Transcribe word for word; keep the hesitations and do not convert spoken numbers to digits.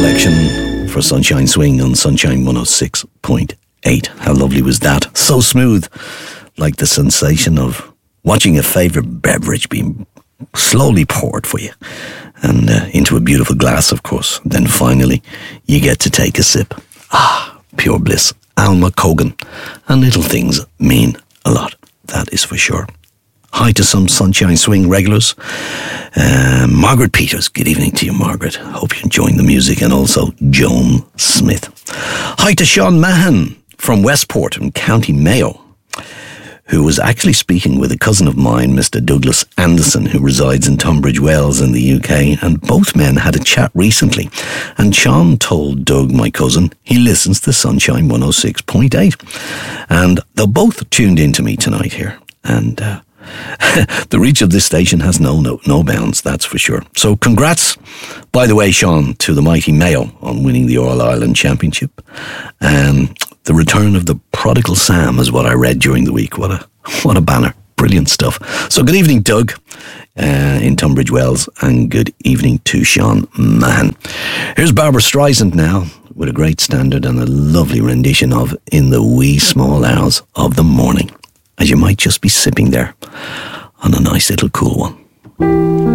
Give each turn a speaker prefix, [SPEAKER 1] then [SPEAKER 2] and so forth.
[SPEAKER 1] selection for Sunshine Swing on Sunshine one oh six point eight. How lovely was that? So smooth, like the sensation of watching a favourite beverage being slowly poured for you, and uh, into a beautiful glass, of course. Then finally, you get to take a sip. Ah, pure bliss. Alma Cogan. And little things mean a lot, that is for sure. Hi to some Sunshine Swing regulars. Uh, Margaret Peters, good evening to you, Margaret. Hope you're enjoying the music. And also Joan Smith. Hi to Sean Mahan from Westport in County Mayo, who was actually speaking with a cousin of mine, Mister Douglas Anderson, who resides in Tunbridge Wells in the U K, and both men had a chat recently. And Sean told Doug, my cousin, he listens to Sunshine one oh six point eight. And they're both tuned in to me tonight here. And uh, the reach of this station has no, no no bounds, that's for sure. So congrats, by the way, Sean, to the mighty Mayo on winning the All-Ireland Championship. Um, the return of the prodigal Sam is what I read during the week. What a what a banner. Brilliant stuff. So good evening, Doug, uh, in Tunbridge Wells, and good evening to Sean Mahan. Here's Barbara Streisand now, with a great standard and a lovely rendition of In the Wee Small Hours of the Morning, as you might just be sipping there on a nice little cool one.